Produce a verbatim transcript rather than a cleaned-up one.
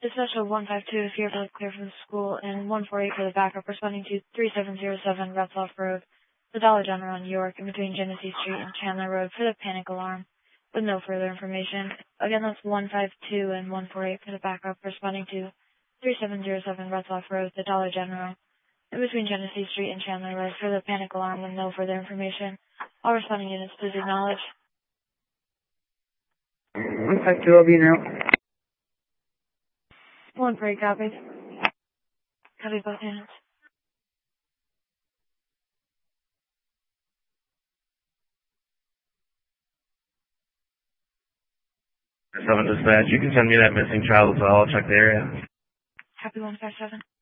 Dispatch of one five two, if you're clear from the school, and one four eight for the backup, responding to three seven zero seven Retzloff Road, the Dollar General in New York, in between Genesee Street and Chandler Road for the panic alarm, with no further information. Again, that's one five two and one four eight for the backup, responding to three seven zero seven Retzloff Road, the Dollar General, in between Genesee Street and Chandler Road for the panic alarm, with no further information. All responding units, please acknowledge. one five two, I'll be now. one four eight, copy. Copy both units. seven Dispatch, you can send me that missing child as well. I'll check the area. Copy one five seven.